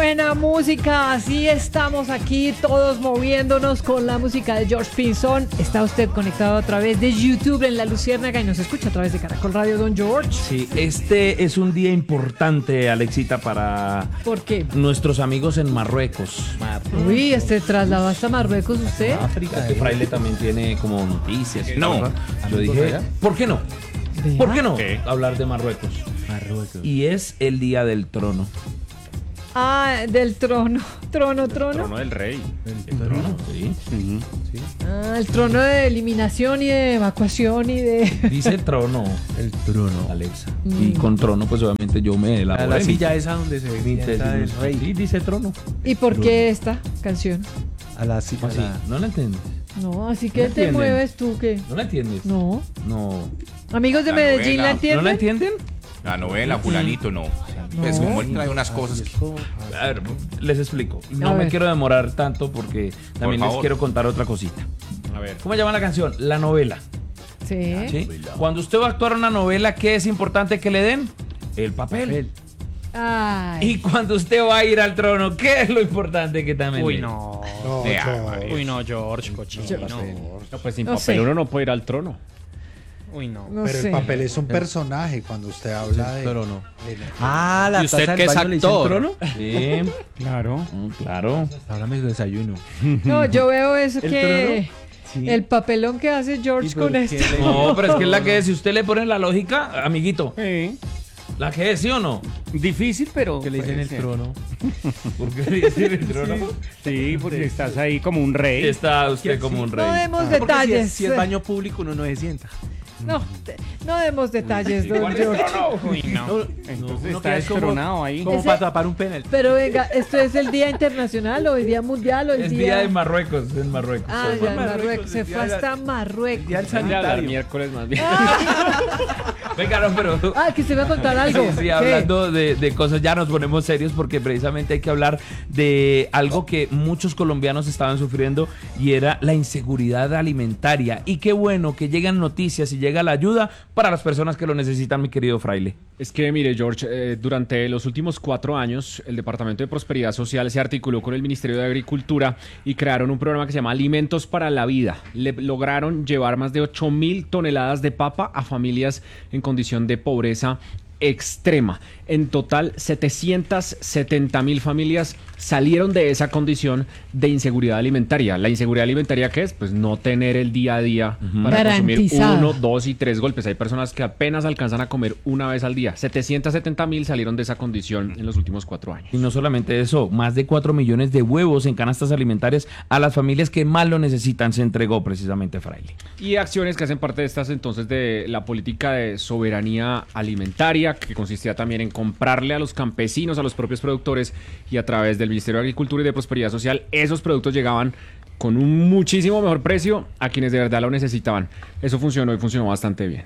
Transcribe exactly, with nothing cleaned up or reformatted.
buena música, así estamos aquí todos moviéndonos con la música de George Pinzón. Está usted conectado a través de YouTube en La Luciérnaga y nos escucha a través de Caracol Radio, don George. Sí, este es un día importante, Alexita, para ¿Por qué? nuestros amigos en Marruecos. Uy, este trasladó hasta Marruecos usted. África, que Fraile también tiene como noticias. No. Yo dije, ¿por qué no? Vea. ¿Por qué no ¿Qué? hablar de Marruecos? Marruecos. Y es el día del trono. Ah, del trono. Trono, trono. Trono del rey. ¿El trono? Sí. Ah, el trono de eliminación y de evacuación y de... Dice trono, El trono. Alexa. Y con trono, pues obviamente yo me A elaboré. la mi- silla esa donde se mi sienta el tesis. rey. Sí, dice trono. ¿Y por qué esta canción? A la silla. Así, ¿no la entiendes? No, así que ¿No te entienden? mueves tú, ¿qué? ¿No la entiendes? No. No. Amigos de La Medellín, novela. ¿la ¿No entienden? ¿No la entienden? La novela, fulanito, no. Es como él trae unas cosas. que- A ver, les explico. No A me ver. quiero demorar tanto porque también les favor. quiero contar otra cosita. A ver. ¿Cómo se llama la canción? La novela. Sí. ¿Sí? Cuando usted va a actuar una novela, ¿qué es importante que le den? El papel. Ay. Y cuando usted va a ir al trono, ¿qué es lo importante que también Uy, le- no. No, De George. María. Uy, no, George, cochino. No, pues sin No papel sé. uno no puede ir al trono. Uy, no. No Pero sé. el papel es un personaje cuando usted habla de... Pero no. de- Ah, la ¿Y usted taza del qué es baño le dicen actor? trono. Sí, Claro. mm, claro. Ahora me desayuno. No, yo veo eso ¿El que... Sí. El papelón que hace George ¿Y por con qué esto. le- No, pero es que es la que es. Si usted le pone la lógica, amiguito, Sí. la que es, ¿sí o no? Difícil, pero. Que le dicen el pues, trono. ¿Por qué le dicen el trono? Sí, porque estás ahí como un rey. Está usted como un No rey. demos Porque si detalles. es, si es baño público uno no se sienta. No, te- no demos detalles, don ¿Cuál es George. trono? Uy, no. No, Entonces uno está queda como- destronado ahí. Como Ese- para tapar un penalti. Pero venga, ¿esto es el Día Internacional o el Día Mundial o el Es día...? día de Marruecos, en Marruecos. Ah, Sí. ya, en Marruecos, Marruecos. Se el fue día de la- hasta Marruecos. Día del Voy a hablar sanitario. miércoles más bien. Venga, no, pero... Ah, que se va a contar algo. Sí, sí, ¿Qué? hablando de, de cosas, ya nos ponemos serios porque precisamente hay que hablar de algo que muchos colombianos estaban sufriendo y era la inseguridad alimentaria. Y qué bueno que llegan noticias y llega la ayuda para las personas que lo necesitan, mi querido Fraile. Es que, mire, George, eh, durante los últimos cuatro años, el Departamento de Prosperidad Social se articuló con el Ministerio de Agricultura y crearon un programa que se llama Alimentos para la Vida. Le lograron llevar más de ocho mil toneladas de papa a familias en condición de pobreza extrema. En total, setecientas setenta mil familias salieron de esa condición de inseguridad alimentaria. ¿La inseguridad alimentaria qué es? Pues no tener el día a día para consumir Garantizada. uno, dos y tres golpes. Hay personas que apenas alcanzan a comer una vez al día. setecientas setenta mil salieron de esa condición en los últimos cuatro años. Y no solamente eso, más de cuatro millones de huevos en canastas alimentarias a las familias que más lo necesitan se entregó precisamente Fraile. Y acciones que hacen parte de estas entonces de la política de soberanía alimentaria, que consistía también en comprarle a los campesinos, a los propios productores, y a través del Ministerio de Agricultura y de Prosperidad Social, esos productos llegaban con un muchísimo mejor precio a quienes de verdad lo necesitaban. Eso funcionó y funcionó bastante bien.